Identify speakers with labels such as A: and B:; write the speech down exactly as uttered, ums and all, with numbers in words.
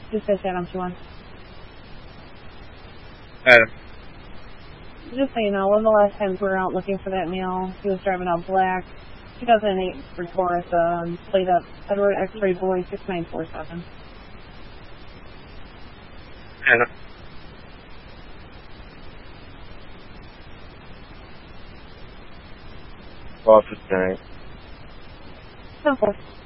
A: Dispatch Adam two one.
B: Adam.
A: Just so you know, one of the last times we were out looking for that male, he was driving a black two thousand eight Ford Taurus, um, plate up Edward X-ray boy six nine four seven.
B: Adam. Office nine.
A: ten four.